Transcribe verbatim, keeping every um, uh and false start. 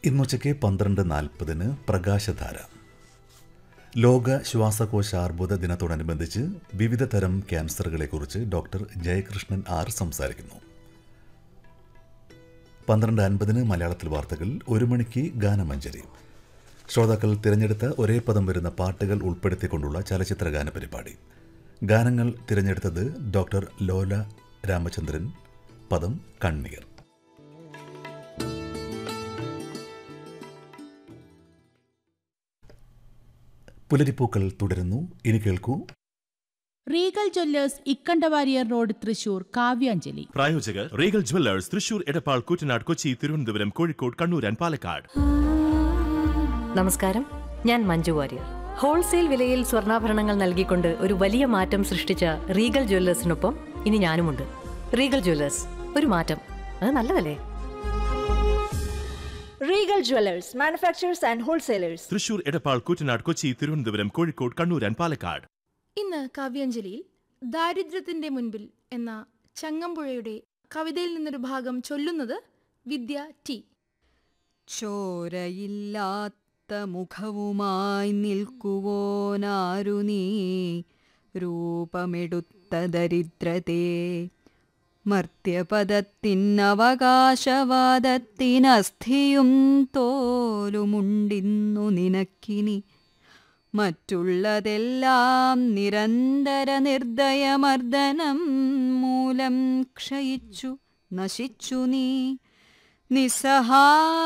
ഇന്നുച്ചയ്ക്ക് പന്ത്രണ്ട് നാൽപ്പതിന് പ്രകാശധാര. ലോക ശ്വാസകോശ അർബുദ ദിനത്തോടനുബന്ധിച്ച് വിവിധ തരം ക്യാൻസറുകളെക്കുറിച്ച് ഡോക്ടർ ജയകൃഷ്ണൻ ആർ സംസാരിക്കുന്നു. പന്ത്രണ്ട് അൻപതിന് മലയാളത്തിൽ വാർത്തകൾ. ഒരു മണിക്ക് ഗാനമഞ്ജരി. ശ്രോതാക്കൾ തിരഞ്ഞെടുത്ത ഒരേ പദം വരുന്ന പാട്ടുകൾ ഉൾപ്പെടുത്തിക്കൊണ്ടുള്ള ചലച്ചിത്ര ഗാന പരിപാടി. ഗാനങ്ങൾ തിരഞ്ഞെടുത്തത് ഡോക്ടർ ലോല രാമചന്ദ്രൻ. പദം കണ്ണീർ. പുലരിപ്പൂക്കൾ തുടരുന്നു. ഇനി കേൾക്കൂ. Regal Jewellers Ikkanda Warrier road, Thrissur. Kavyanjali. പ്രായോജകർ Regal Jewellers Thrissur, Edappal, Koottanad, Kochi, Thiruvananthapuram, Kozhikode, Kannur and Palakkad. നമസ്കാരം, ഞാൻ മഞ്ജു വാര്യർ. ഹോൾസെയിൽ വിലയിൽ സ്വർണ്ണാഭരണങ്ങൾ നൽകിക്കൊണ്ട് ഒരു വലിയ മാറ്റം സൃഷ്ടിച്ച റീഗൽ ജ്വല്ലേഴ്സിനൊപ്പം ഇനി ഞാനുമുണ്ട്. റീഗൽ ജ്വല്ലേഴ്സ്, ഒരു മാറ്റം, അത് നല്ലതല്ലേ? Regal Jewellers, manufacturers and wholesalers. Thrissur, Edappal, Koottanad, Kochi, Thiruvananthapuram, Kozhikode, Kannur and Palakkad. ഇന്ന് കാവ്യാഞ്ജലിയിൽ ദാരിദ്ര്യത്തിന്റെ മുൻപിൽ എന്ന ചങ്ങമ്പുഴയുടെ കവിതയിൽ നിന്നൊരു ഭാഗം ചൊല്ലുന്നത് വിദ്യ ടി. ചോരയില്ലാത്ത മുഖവുമായി നിൽക്കുവോനാരു നീ, രൂപമെടുത്ത ദരിദ്രതേ, മർത്യപദത്തിനവകാശവാദത്തിനസ്ഥിയും തോലുമുണ്ടിന്നു നിനക്കിനി. മറ്റുള്ളതെല്ലാം നിരന്തര നിർദ്ദയമർദ്ദനം മൂലം ക്ഷയിച്ചു നശിച്ചു നീ. നിസ്സഹാ